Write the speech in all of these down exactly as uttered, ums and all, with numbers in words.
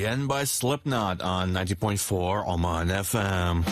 The End by Slipknot on ninety point four Oman F M.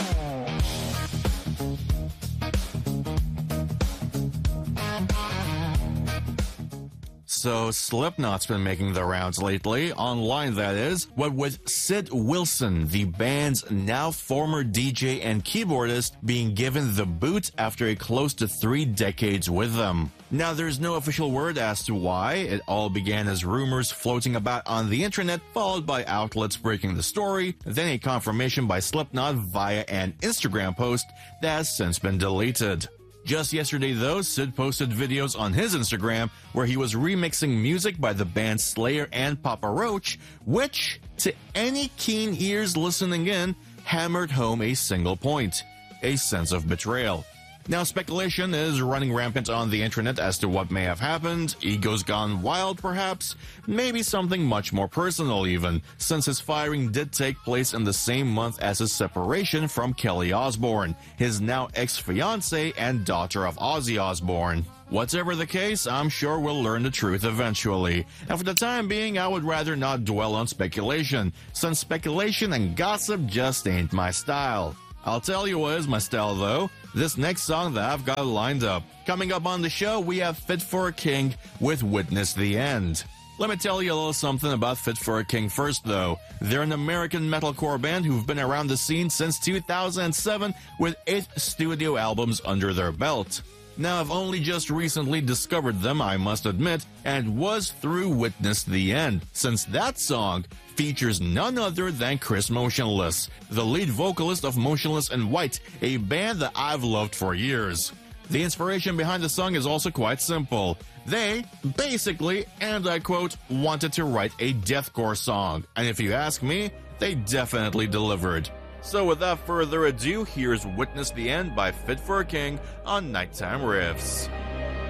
So Slipknot's been making the rounds lately, online that is, what with Sid Wilson, the band's now former D J and keyboardist, being given the boot after a close to three decades with them. Now there's no official word as to why. It all began as rumors floating about on the internet, followed by outlets breaking the story, then a confirmation by Slipknot via an Instagram post that has since been deleted. Just yesterday, though, Sid posted videos on his Instagram where he was remixing music by the band Slayer and Papa Roach, which, to any keen ears listening in, hammered home a single point: a sense of betrayal. Now, speculation is running rampant on the internet as to what may have happened. Egos gone wild, perhaps? Maybe something much more personal, even, since his firing did take place in the same month as his separation from Kelly Osbourne, his now ex-fiancée and daughter of Ozzy Osbourne. Whatever the case, I'm sure we'll learn the truth eventually. And for the time being, I would rather not dwell on speculation, since speculation and gossip just ain't my style. I'll tell you what is my style, though. This next song that I've got lined up. Coming up on the show, we have Fit for a King with Witness the End. Let me tell you a little something about Fit for a King first, though. They're an American metalcore band who've been around the scene since two thousand seven with eight studio albums under their belt. Now, I've only just recently discovered them, I must admit, and was through Witness the End, since that song features none other than Chris Motionless, the lead vocalist of Motionless in White, a band that I've loved for years. The inspiration behind the song is also quite simple. They, basically, and I quote, wanted to write a deathcore song, and if you ask me, they definitely delivered. So without further ado, here's Witness the End by Fit for a King on Nighttime Riffs.